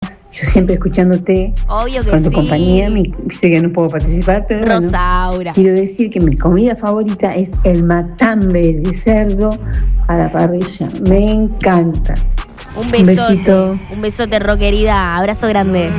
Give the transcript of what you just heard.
estás? Yo siempre escuchándote. Obvio que con tu sí. compañía. Viste que no puedo participar, pero Rosaura. bueno, quiero decir que mi comida favorita es el matambre de cerdo a la parrilla. Me encanta. Un besote. besito. Un besote, Ro, querida. Abrazo grande.